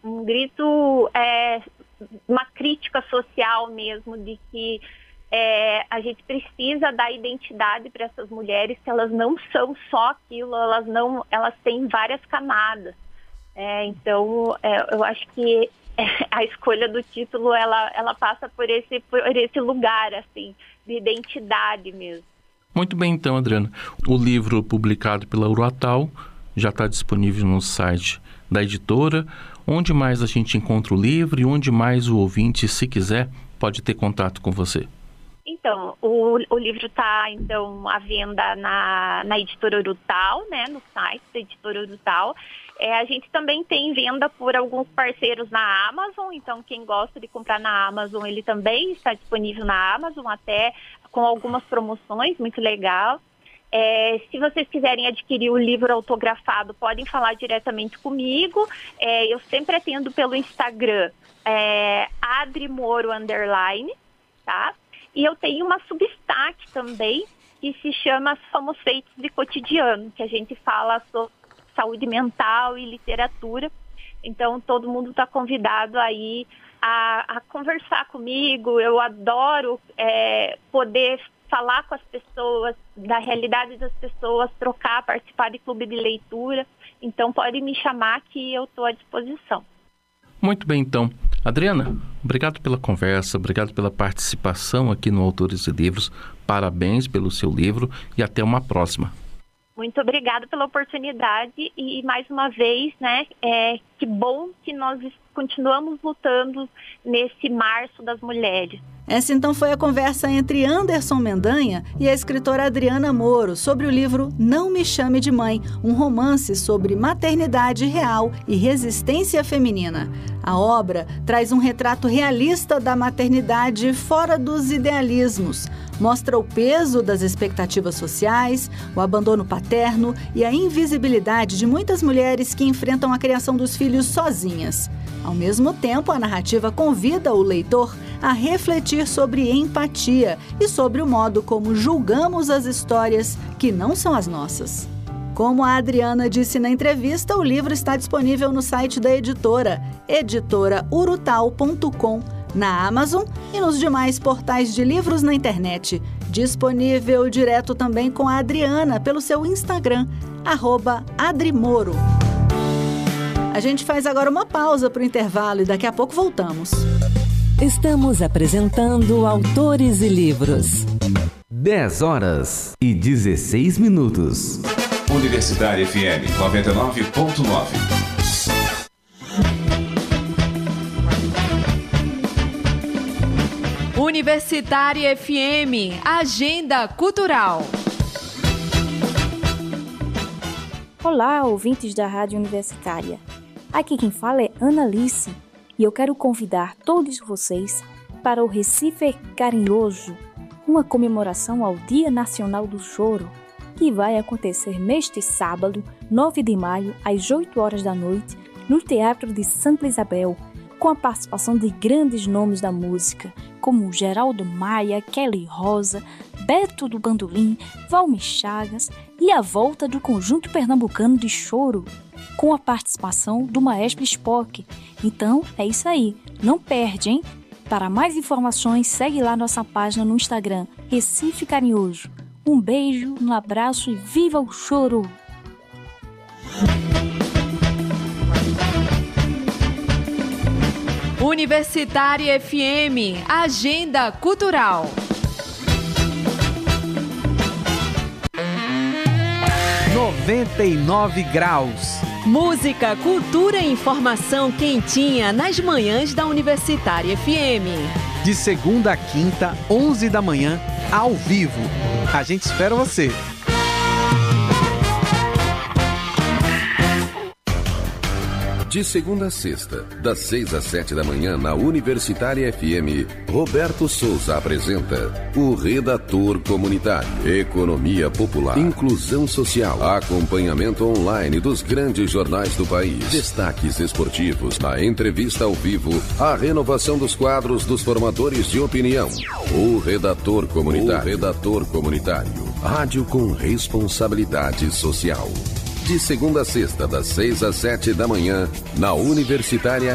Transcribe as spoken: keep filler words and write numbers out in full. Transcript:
um grito, é, uma crítica social mesmo, de que é, a gente precisa dar identidade para essas mulheres, que elas não são só aquilo, elas, não, elas têm várias camadas. É, então, é, eu acho que a escolha do título, ela, ela passa por esse, por esse lugar, assim, de identidade mesmo. Muito bem, então, Adriana. O livro publicado pela Uruatal já está disponível no site da editora. Onde mais a gente encontra o livro e onde mais o ouvinte, se quiser, pode ter contato com você? Então, o, o livro está, então, à venda na, na editora Uruatal, né, no site da editora Uruatal. É, a gente também tem venda por alguns parceiros na Amazon, então quem gosta de comprar na Amazon, ele também está disponível na Amazon, até com algumas promoções, muito legal. É, se vocês quiserem adquirir o livro autografado, podem falar diretamente comigo. É, eu sempre atendo pelo Instagram, é, Adri Moro Underline, tá? E eu tenho uma Substack também, que se chama Somos Feitos de Cotidiano, que a gente fala sobre saúde mental e literatura. Então, todo mundo está convidado aí a, a conversar comigo. Eu adoro é, poder falar com as pessoas, da realidade das pessoas, trocar, participar de clube de leitura. Então, pode me chamar que eu estou à disposição. Muito bem, então. Adriana, obrigado pela conversa, obrigado pela participação aqui no Autores de Livros. Parabéns pelo seu livro e até uma próxima. Muito obrigada pela oportunidade e, mais uma vez, né, é, que bom que nós continuamos lutando nesse março das mulheres. Essa então foi a conversa entre Anderson Mendanha e a escritora Adriana Moro sobre o livro Não Me Chame de Mãe, um romance sobre maternidade real e resistência feminina. A obra traz um retrato realista da maternidade fora dos idealismos. Mostra o peso das expectativas sociais, o abandono paterno e a invisibilidade de muitas mulheres que enfrentam a criação dos filhos sozinhas. Ao mesmo tempo, a narrativa convida o leitor a refletir sobre empatia e sobre o modo como julgamos as histórias que não são as nossas. Como a Adriana disse na entrevista, o livro está disponível no site da editora, editora urutal ponto com, na Amazon e nos demais portais de livros na internet. Disponível direto também com a Adriana pelo seu Instagram, arroba adrimoro. A gente faz agora uma pausa para o intervalo e daqui a pouco voltamos. Estamos apresentando Autores e Livros. dez horas e dezesseis minutos. Universitária F M noventa e nove ponto nove. Universitária F M, Agenda Cultural. Olá, ouvintes da Rádio Universitária. Aqui quem fala é Ana Alice e eu quero convidar todos vocês para o Recife Carinhoso, uma comemoração ao Dia Nacional do Choro, que vai acontecer neste sábado, nove de maio, às oito horas da noite, no Teatro de Santa Isabel, com a participação de grandes nomes da música, como Geraldo Maia, Kelly Rosa, Beto do Bandolim, Valmir Chagas e a volta do Conjunto Pernambucano de Choro, com a participação do Maestro Spock. Então, é isso aí, não perde, hein? Para mais informações, segue lá nossa página no Instagram, Recife Carinhoso. Um beijo, um abraço e viva o choro! Universitária F M, Agenda Cultural. noventa e nove graus. Música, cultura e informação quentinha nas manhãs da Universitária F M. De segunda a quinta, onze da manhã, ao vivo. A gente espera você. De segunda a sexta, das seis às sete da manhã, na Universitária F M, Roberto Souza apresenta o Redator Comunitário. Economia popular, inclusão social, acompanhamento online dos grandes jornais do país, destaques esportivos, a entrevista ao vivo, a renovação dos quadros dos formadores de opinião. O Redator Comunitário. O Redator Comunitário. Rádio com responsabilidade social. De segunda a sexta, das seis às sete da manhã, na Universitária